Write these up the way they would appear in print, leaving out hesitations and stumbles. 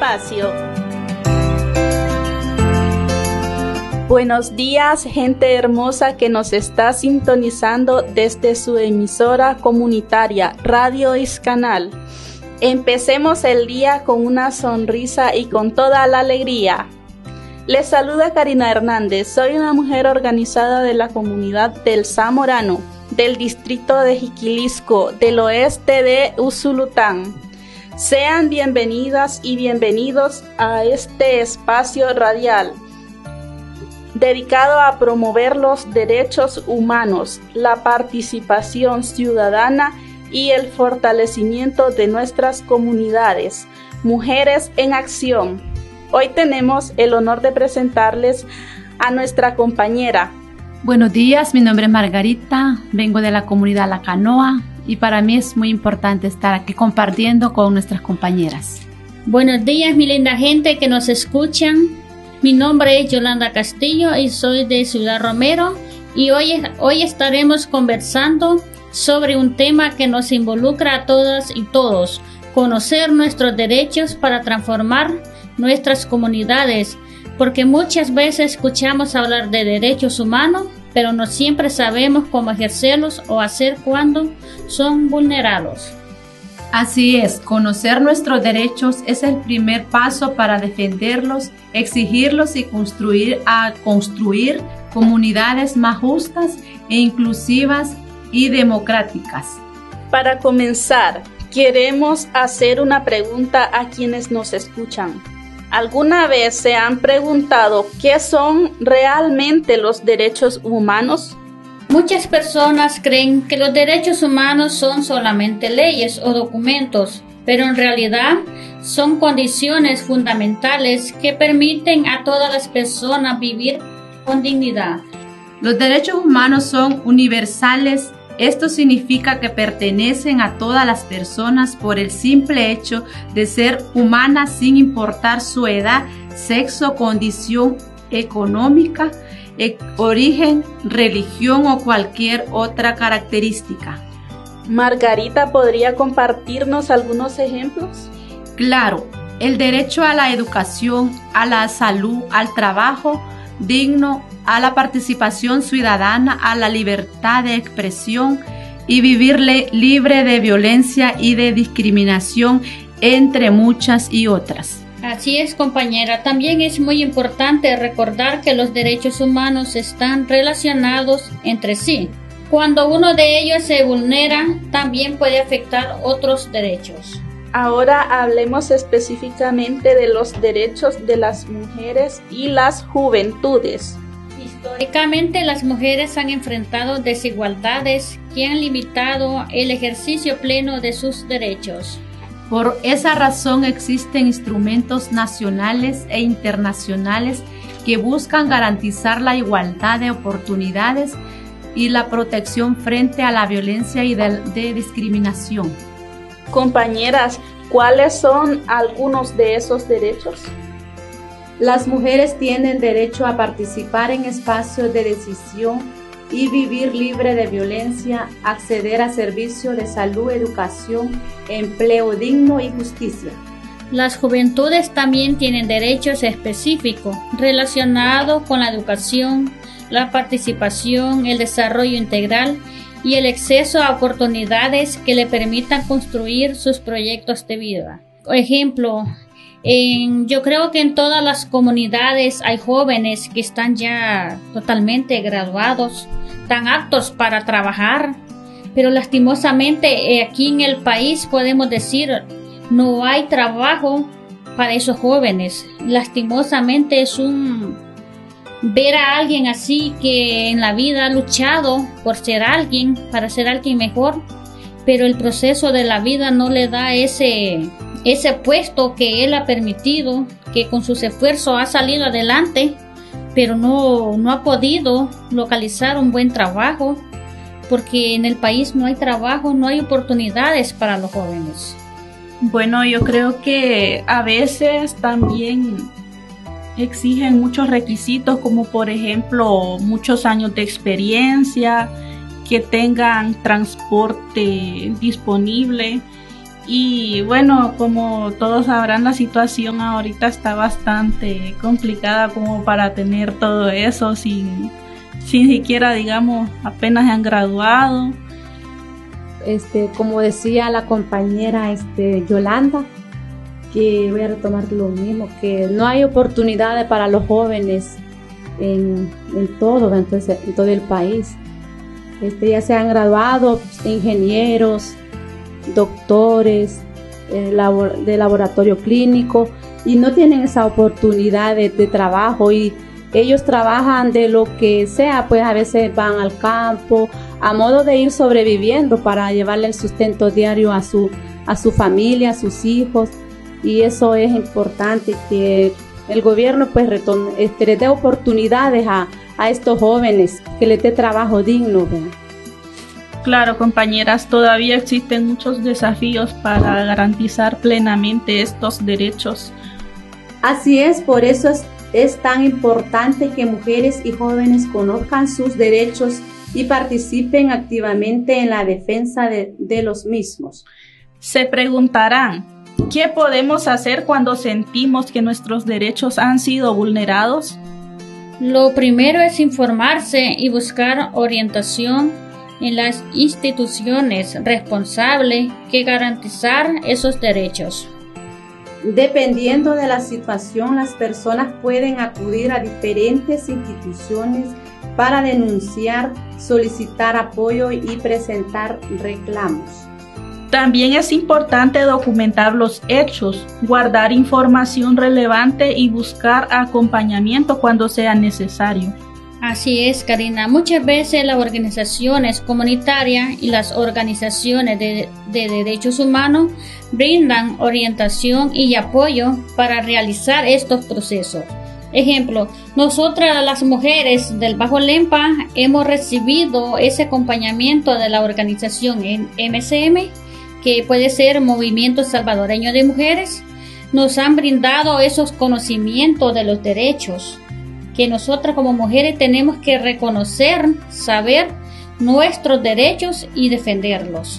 espacio. Buenos días, gente hermosa que nos está sintonizando desde su emisora comunitaria Radio Iscanal. Empecemos el día con una sonrisa y con toda la alegría. Les saluda Karina Hernández, soy una mujer organizada de la comunidad del Zamorano, del distrito de Jiquilisco, del oeste de Usulután. Sean bienvenidas y bienvenidos a este espacio radial dedicado a promover los derechos humanos, la participación ciudadana y el fortalecimiento de nuestras comunidades. Mujeres en Acción. Hoy tenemos el honor de presentarles a nuestra compañera. Buenos días, mi nombre es Margarita, vengo de la comunidad La Canoa y para mí es muy importante estar aquí compartiendo con nuestras compañeras. Buenos días, mi linda gente que nos escuchan. Mi nombre es Yolanda Castillo y soy de Ciudad Romero y hoy estaremos conversando sobre un tema que nos involucra a todas y todos, conocer nuestros derechos para transformar nuestras comunidades, porque muchas veces escuchamos hablar de derechos humanos, pero no siempre sabemos cómo ejercerlos o hacer cuando son vulnerados. Así es, conocer nuestros derechos es el primer paso para defenderlos, exigirlos y construir comunidades más justas e inclusivas y democráticas. Para comenzar, queremos hacer una pregunta a quienes nos escuchan. ¿Alguna vez se han preguntado qué son realmente los derechos humanos? Muchas personas creen que los derechos humanos son solamente leyes o documentos, pero en realidad son condiciones fundamentales que permiten a todas las personas vivir con dignidad. Los derechos humanos son universales. Esto significa que pertenecen a todas las personas por el simple hecho de ser humanas sin importar su edad, sexo, condición económica, origen, religión o cualquier otra característica. Margarita, ¿podría compartirnos algunos ejemplos? Claro, el derecho a la educación, a la salud, al trabajo digno, a la participación ciudadana, a la libertad de expresión y vivir libre de violencia y de discriminación, entre muchas y otras. Así es, compañera. También es muy importante recordar que los derechos humanos están relacionados entre sí. Cuando uno de ellos se vulnera, también puede afectar otros derechos. Ahora hablemos específicamente de los derechos de las mujeres y las juventudes. Históricamente, las mujeres han enfrentado desigualdades que han limitado el ejercicio pleno de sus derechos. Por esa razón existen instrumentos nacionales e internacionales que buscan garantizar la igualdad de oportunidades y la protección frente a la violencia y de discriminación. Compañeras, ¿cuáles son algunos de esos derechos? Las mujeres tienen derecho a participar en espacios de decisión y vivir libre de violencia, acceder a servicios de salud, educación, empleo digno y justicia. Las juventudes también tienen derechos específicos relacionados con la educación, la participación, el desarrollo integral y el acceso a oportunidades que le permitan construir sus proyectos de vida. Por ejemplo, yo creo que en todas las comunidades hay jóvenes que están ya totalmente graduados, tan aptos para trabajar, pero lastimosamente aquí en el país podemos decir no hay trabajo para esos jóvenes. Lastimosamente es ver a alguien así que en la vida ha luchado por ser alguien, para ser alguien mejor, pero el proceso de la vida no le da ese puesto que él ha permitido, que con sus esfuerzos ha salido adelante, pero no ha podido localizar un buen trabajo, porque en el país no hay trabajo, no hay oportunidades para los jóvenes. Bueno, yo creo que a veces también exigen muchos requisitos, como por ejemplo muchos años de experiencia, que tengan transporte disponible Y bueno, como todos sabrán, la situación ahorita está bastante complicada como para tener todo eso sin siquiera, digamos, apenas han graduado. Como decía la compañera Yolanda, que voy a retomar lo mismo, que no hay oportunidades para los jóvenes en todo el país. Ya se han graduado ingenieros, doctores de laboratorio clínico y no tienen esa oportunidad de trabajo, y ellos trabajan de lo que sea, pues a veces van al campo a modo de ir sobreviviendo para llevarle el sustento diario a su familia, a sus hijos, y eso es importante, que el gobierno pues les dé oportunidades a estos jóvenes, que les dé trabajo digno, ¿verdad? Claro, compañeras, todavía existen muchos desafíos para garantizar plenamente estos derechos. Así es, por eso es tan importante que mujeres y jóvenes conozcan sus derechos y participen activamente en la defensa de los mismos. Se preguntarán, ¿qué podemos hacer cuando sentimos que nuestros derechos han sido vulnerados? Lo primero es informarse y buscar orientación en las instituciones responsables que garantizar esos derechos. Dependiendo de la situación, las personas pueden acudir a diferentes instituciones para denunciar, solicitar apoyo y presentar reclamos. También es importante documentar los hechos, guardar información relevante y buscar acompañamiento cuando sea necesario. Así es, Karina. Muchas veces las organizaciones comunitarias y las organizaciones de derechos humanos brindan orientación y apoyo para realizar estos procesos. Ejemplo, nosotras las mujeres del Bajo Lempa hemos recibido ese acompañamiento de la organización MCM, que puede ser Movimiento Salvadoreño de Mujeres. Nos han brindado esos conocimientos de los derechos que nosotras como mujeres tenemos que reconocer, saber nuestros derechos y defenderlos.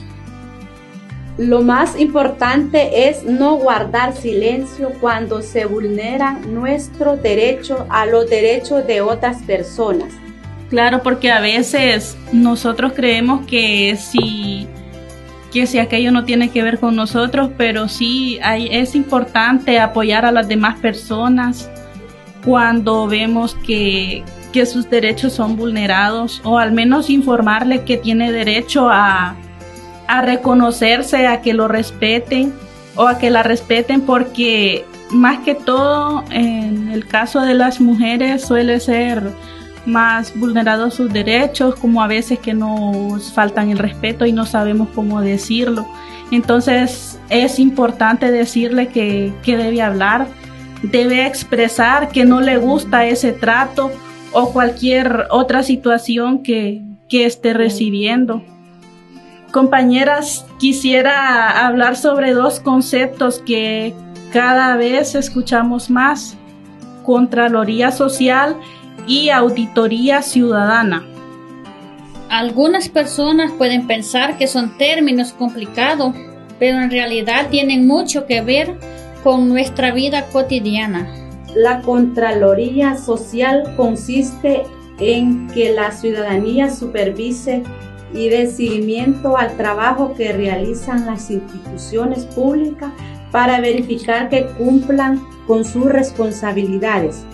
Lo más importante es no guardar silencio cuando se vulneran nuestros derechos a los derechos de otras personas. Claro, porque a veces nosotros creemos que si aquello no tiene que ver con nosotros, pero sí es importante apoyar a las demás personas cuando vemos que sus derechos son vulnerados, o al menos informarle que tiene derecho a reconocerse, a que lo respeten o a que la respeten, porque más que todo en el caso de las mujeres suele ser más vulnerados sus derechos, como a veces que nos faltan el respeto y no sabemos cómo decirlo. Entonces es importante decirle que debe hablar, debe expresar que no le gusta ese trato o cualquier otra situación que esté recibiendo. Compañeras, quisiera hablar sobre dos conceptos que cada vez escuchamos más: Contraloría Social y Auditoría Ciudadana. Algunas personas pueden pensar que son términos complicados, pero en realidad tienen mucho que ver con nuestra vida cotidiana. La Contraloría Social consiste en que la ciudadanía supervise y dé seguimiento al trabajo que realizan las instituciones públicas para verificar que cumplan con sus responsabilidades.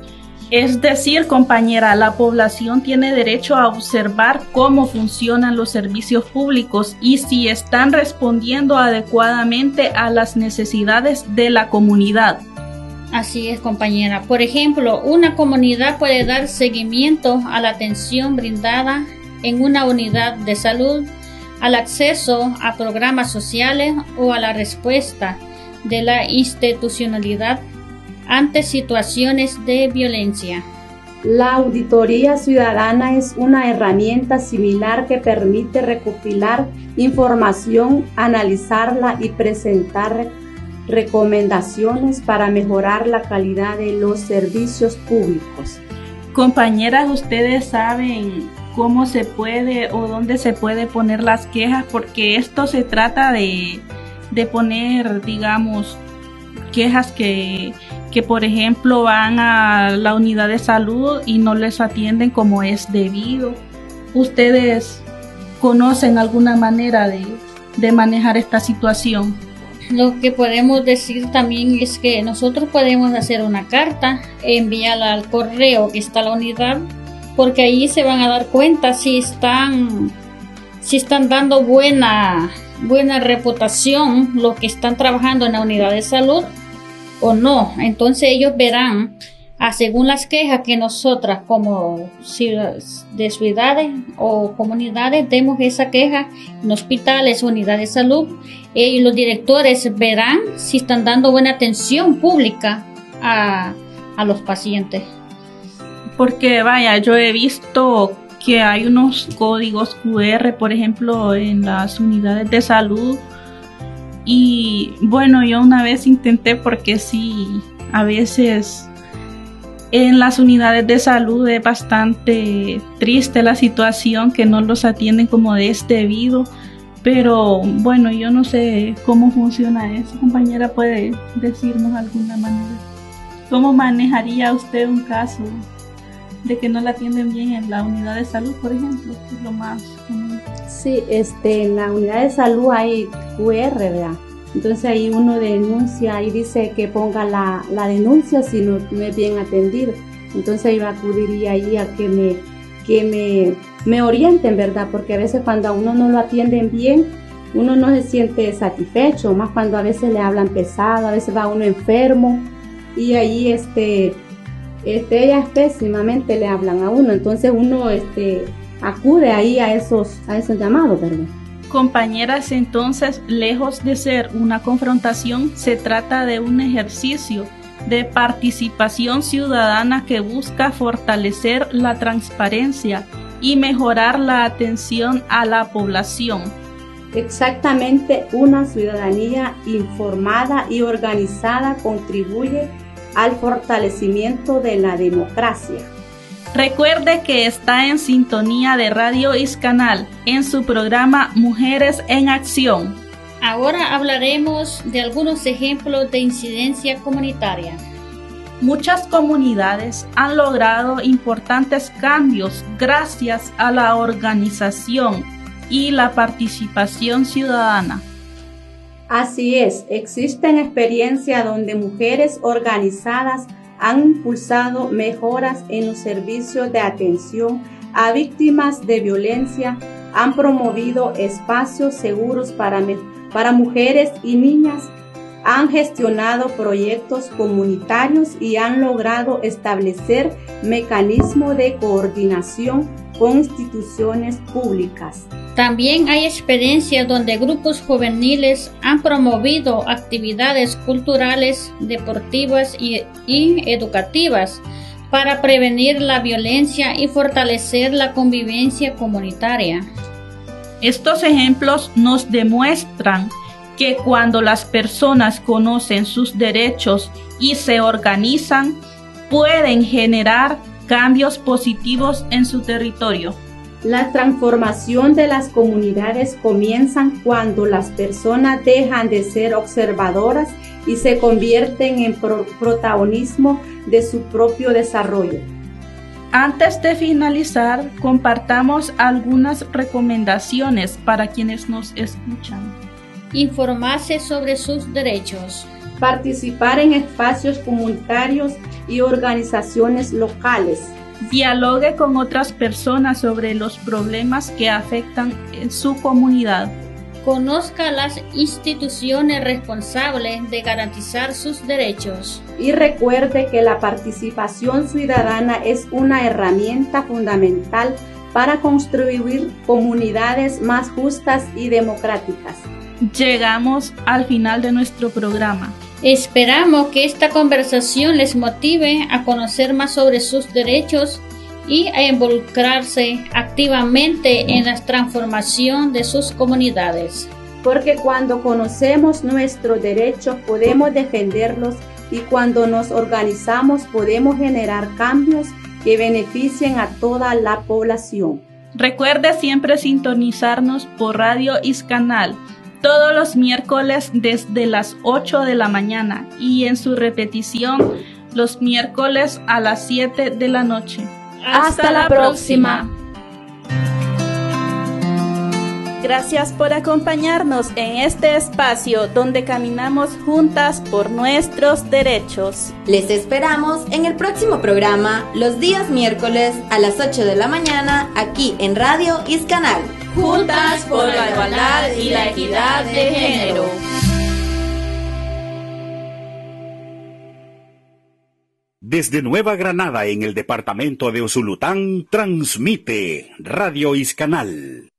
Es decir, compañera, la población tiene derecho a observar cómo funcionan los servicios públicos y si están respondiendo adecuadamente a las necesidades de la comunidad. Así es, compañera. Por ejemplo, una comunidad puede dar seguimiento a la atención brindada en una unidad de salud, al acceso a programas sociales o a la respuesta de la institucionalidad ante situaciones de violencia. La auditoría ciudadana es una herramienta similar que permite recopilar información, analizarla y presentar recomendaciones para mejorar la calidad de los servicios públicos. Compañeras, ¿ustedes saben cómo se puede o dónde se puede poner las quejas? Porque esto se trata de poner, digamos, quejas que por ejemplo van a la unidad de salud y no les atienden como es debido. ¿Ustedes conocen alguna manera de manejar esta situación? Lo que podemos decir también es que nosotros podemos hacer una carta, enviarla al correo que está en la unidad, porque ahí se van a dar cuenta si están dando buena reputación los que están trabajando en la unidad de salud o no. Entonces ellos verán, según las quejas que nosotras como de ciudades o comunidades demos esa queja en hospitales, unidades de salud, y los directores verán si están dando buena atención pública a los pacientes. Porque vaya, yo he visto que hay unos códigos QR, por ejemplo, en las unidades de salud. Y bueno, yo una vez intenté, porque sí, a veces en las unidades de salud es bastante triste la situación, que no los atienden como es debido. Pero bueno, yo no sé cómo funciona eso. Compañera, ¿puede decirnos alguna manera? ¿Cómo manejaría usted un caso de que no la atienden bien en la unidad de salud, por ejemplo? Es lo más común. Sí, en la unidad de salud hay QR, ¿verdad? Entonces ahí uno denuncia y dice que ponga la denuncia si no es bien atendido. Entonces yo acudiría ahí a que me orienten, ¿verdad? Porque a veces cuando a uno no lo atienden bien, uno no se siente satisfecho, más cuando a veces le hablan pesado, a veces va uno enfermo y ahí ellas pésimamente le hablan a uno. Entonces uno acude ahí a esos llamados, ¿verdad? Compañeras, entonces, lejos de ser una confrontación, se trata de un ejercicio de participación ciudadana que busca fortalecer la transparencia y mejorar la atención a la población. Exactamente, una ciudadanía informada y organizada contribuye al fortalecimiento de la democracia. Recuerde que está en sintonía de Radio Iscanal en su programa Mujeres en Acción. Ahora hablaremos de algunos ejemplos de incidencia comunitaria. Muchas comunidades han logrado importantes cambios gracias a la organización y la participación ciudadana. Así es, existen experiencias donde mujeres organizadas han impulsado mejoras en los servicios de atención a víctimas de violencia, han promovido espacios seguros para mujeres y niñas, han gestionado proyectos comunitarios y han logrado establecer mecanismos de coordinación con instituciones públicas. También hay experiencias donde grupos juveniles han promovido actividades culturales, deportivas y educativas para prevenir la violencia y fortalecer la convivencia comunitaria. Estos ejemplos nos demuestran que cuando las personas conocen sus derechos y se organizan, pueden generar cambios positivos en su territorio. La transformación de las comunidades comienzan cuando las personas dejan de ser observadoras y se convierten en protagonismo de su propio desarrollo. Antes de finalizar, compartamos algunas recomendaciones para quienes nos escuchan. Informarse sobre sus derechos. Participar en espacios comunitarios y organizaciones locales. Dialogue con otras personas sobre los problemas que afectan en su comunidad. Conozca las instituciones responsables de garantizar sus derechos. Y recuerde que la participación ciudadana es una herramienta fundamental para construir comunidades más justas y democráticas. Llegamos al final de nuestro programa. Esperamos que esta conversación les motive a conocer más sobre sus derechos y a involucrarse activamente en la transformación de sus comunidades. Porque cuando conocemos nuestros derechos podemos defenderlos y cuando nos organizamos podemos generar cambios que beneficien a toda la población. Recuerde siempre sintonizarnos por Radio Iscanal todos los miércoles desde las 8 de la mañana y en su repetición los miércoles a las 7 de la noche. Hasta la próxima. Gracias por acompañarnos en este espacio donde caminamos juntas por nuestros derechos. Les esperamos en el próximo programa los días miércoles a las 8 de la mañana aquí en Radio Iscanal. Juntas por la igualdad y la equidad de género. Desde Nueva Granada, en el departamento de Usulután, transmite Radio Iscanal.